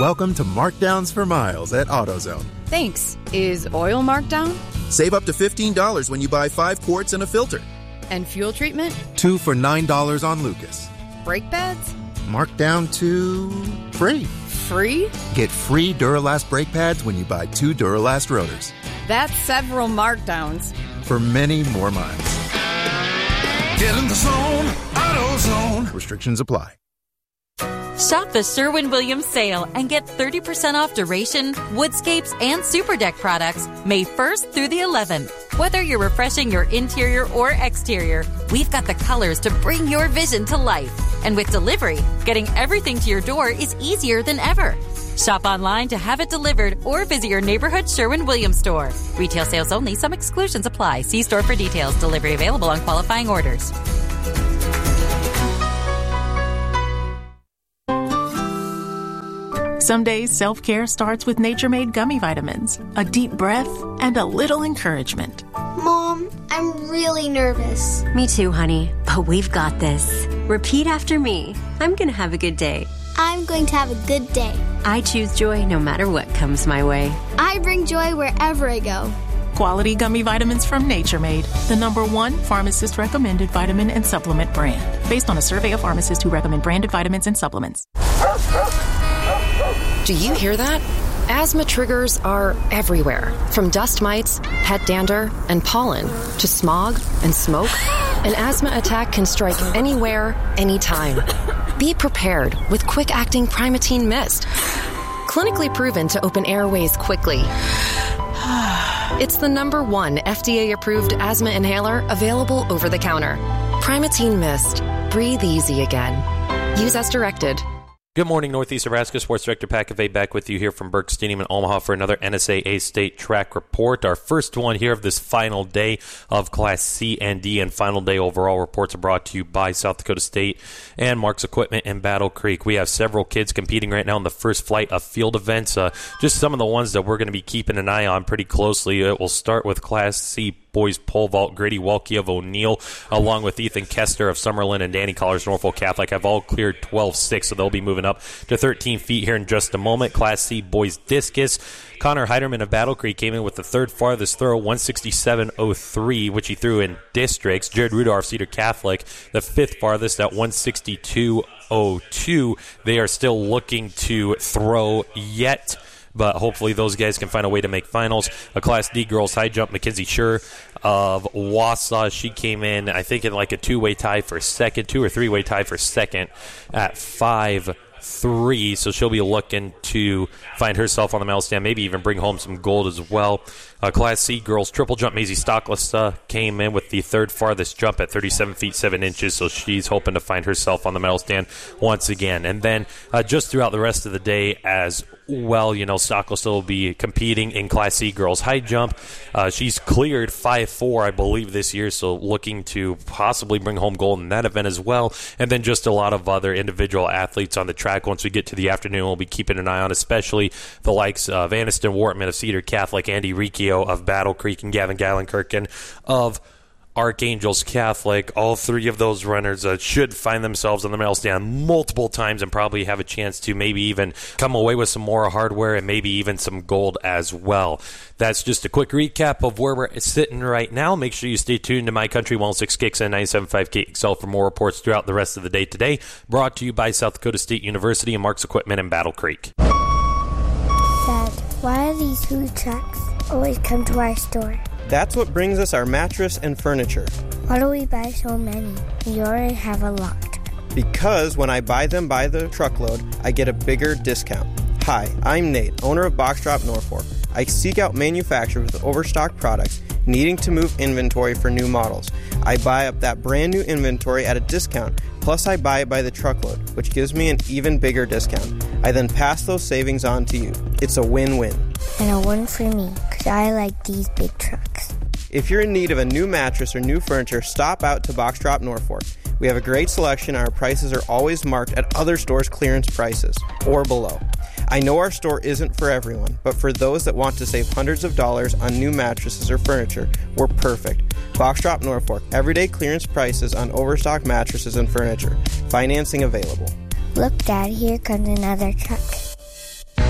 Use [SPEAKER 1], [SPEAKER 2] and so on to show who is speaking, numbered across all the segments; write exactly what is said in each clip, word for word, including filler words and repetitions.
[SPEAKER 1] Welcome to Markdowns for Miles at AutoZone.
[SPEAKER 2] Thanks. Is oil marked down?
[SPEAKER 1] Save up to fifteen dollars when you buy five quarts and a filter.
[SPEAKER 2] And fuel treatment?
[SPEAKER 1] Two for nine dollars on Lucas.
[SPEAKER 2] Brake pads?
[SPEAKER 1] Marked down to free.
[SPEAKER 2] Free?
[SPEAKER 1] Get free Duralast brake pads when you buy two Duralast rotors.
[SPEAKER 2] That's several markdowns.
[SPEAKER 1] For many more miles.
[SPEAKER 3] Get in the zone, AutoZone.
[SPEAKER 1] Restrictions apply.
[SPEAKER 4] Shop the Sherwin-Williams sale and get thirty percent off Duration, Woodscapes, and Super Deck products May first through the eleventh. Whether you're refreshing your interior or exterior, we've got the colors to bring your vision to life. And with delivery, getting everything to your door is easier than ever. Shop online to have it delivered or visit your neighborhood Sherwin-Williams store. Retail sales only. Some exclusions apply. See store for details. Delivery available on qualifying orders.
[SPEAKER 5] Some days, self-care starts with Nature Made gummy vitamins, a deep breath, and a little encouragement.
[SPEAKER 6] Mom, I'm really nervous.
[SPEAKER 7] Me too, honey, but we've got this. Repeat after me. I'm going to have a good day.
[SPEAKER 6] I'm going to have a good day.
[SPEAKER 7] I choose joy no matter what comes my way.
[SPEAKER 6] I bring joy wherever I go.
[SPEAKER 5] Quality gummy vitamins from Nature Made, the number one pharmacist-recommended vitamin and supplement brand. Based on a survey of pharmacists who recommend branded vitamins and supplements.
[SPEAKER 8] Do you hear that? Asthma triggers are everywhere, from dust mites, pet dander, and pollen, to smog and smoke. An asthma attack can strike anywhere, anytime. Be prepared with quick-acting Primatene Mist. Clinically proven to open airways quickly. It's the number one F D A-approved asthma inhaler available over the counter. Primatene Mist. Breathe easy again. Use as directed.
[SPEAKER 9] Good morning, Northeast Nebraska. Sports Director Pat Cavay back with you here from Burke Stadium in Omaha for another N S A A State Track Report. Our first one here of this final day of Class C and D, and final day overall. Reports are brought to you by South Dakota State and Mark's Equipment in Battle Creek. We have several kids competing right now in the first flight of field events. Uh, just some of the ones that we're going to be keeping an eye on pretty closely. It will start with Class C boys pole vault. Grady Welke of O'Neill, along with Ethan Kester of Summerlin and Danny Collars Norfolk Catholic, have all cleared twelve six, so they'll be moving up to thirteen feet here in just a moment. Class C boys discus, Connor Heiderman of Battle Creek came in with the third farthest throw, one sixty-seven oh three, which he threw in districts. Jared Rudolph, Cedar Catholic, the fifth farthest at one sixty-two oh two. They are still looking to throw yet, but hopefully those guys can find a way to make finals. A Class D girls high jump, Mackenzie Schur of Wausau, she came in, I think, in like a two-way tie for second, two or three-way tie for second at five three, so she'll be looking to find herself on the medal stand, maybe even bring home some gold as well. Uh, Class C girls triple jump, Maisie Stockless uh, came in with the third farthest jump at thirty-seven feet seven inches, so she's hoping to find herself on the medal stand once again. And then uh, just throughout the rest of the day as well, you know, Stockless will be competing in Class C girls high jump. Uh, she's cleared five four, I believe, this year, so looking to possibly bring home gold in that event as well. And then just a lot of other individual athletes on the track once we get to the afternoon we'll be keeping an eye on, especially the likes of Aniston Wortman of Cedar Catholic, Andy Riccio of Battle Creek, and Gavin Gallenkirchen of Archangels Catholic. All three of those runners uh, should find themselves on the medal stand multiple times and probably have a chance to maybe even come away with some more hardware and maybe even some gold as well. That's just a quick recap of where we're sitting right now. Make sure you stay tuned to My Country one oh six K X N ninety-seven point five K X L for more reports throughout the rest of the day today. Brought to you by South Dakota State University and Mark's Equipment in Battle Creek.
[SPEAKER 10] Dad, why do these food trucks always come to our store?
[SPEAKER 11] That's what brings us our mattress and furniture.
[SPEAKER 10] Why do we buy so many? We already have a lot.
[SPEAKER 11] Because when I buy them by the truckload, I get a bigger discount. Hi, I'm Nate, owner of Box Drop Norfolk. I seek out manufacturers with overstock products needing to move inventory for new models. I buy up that brand new inventory at a discount, plus I buy it by the truckload, which gives me an even bigger discount. I then pass those savings on to you. It's a win-win.
[SPEAKER 10] And a win for me, because I like these big trucks.
[SPEAKER 11] If you're in need of a new mattress or new furniture, stop out to Box Drop Norfolk. We have a great selection, and our prices are always marked at other stores' clearance prices, or below. I know our store isn't for everyone, but for those that want to save hundreds of dollars on new mattresses or furniture, we're perfect. Box Drop Norfolk, everyday clearance prices on overstock mattresses and furniture. Financing available.
[SPEAKER 10] Look, Dad, here comes another truck.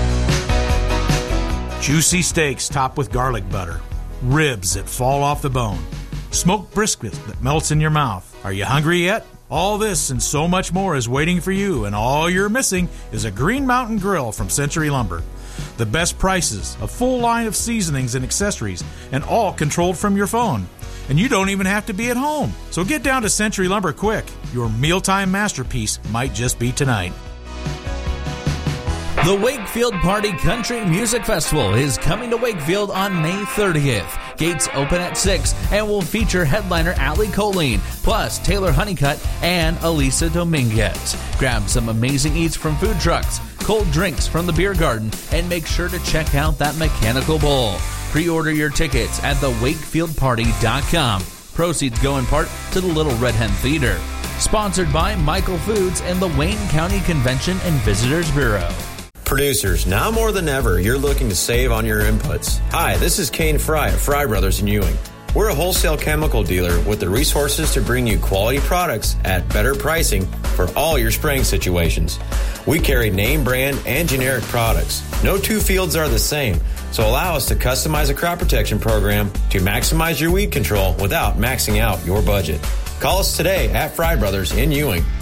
[SPEAKER 12] Juicy steaks topped with garlic butter. Ribs that fall off the bone. Smoked brisket that melts in your mouth. Are you hungry yet? All this and so much more is waiting for you, and all you're missing is a Green Mountain Grill from Century Lumber. The best prices, a full line of seasonings and accessories, and all controlled from your phone. And you don't even have to be at home. So get down to Century Lumber quick. Your mealtime masterpiece might just be tonight.
[SPEAKER 13] The Wakefield Party Country Music Festival is coming to Wakefield on May thirtieth. Gates open at six and will feature headliner Allie Colleen, plus Taylor Honeycutt and Elisa Dominguez. Grab some amazing eats from food trucks, cold drinks from the beer garden, and make sure to check out that mechanical bull. Pre-order your tickets at the wakefield party dot com. Proceeds go in part to the Little Red Hen Theater. Sponsored by Michael Foods and the Wayne County Convention and Visitors Bureau.
[SPEAKER 14] Producers, now more than ever, you're looking to save on your inputs. Hi, this is Kane Fry at Fry Brothers in Ewing. We're a wholesale chemical dealer with the resources to bring you quality products at better pricing for all your spraying situations. We carry name brand and generic products. No two fields are the same, so allow us to customize a crop protection program to maximize your weed control without maxing out your budget. Call us today at Fry Brothers in Ewing.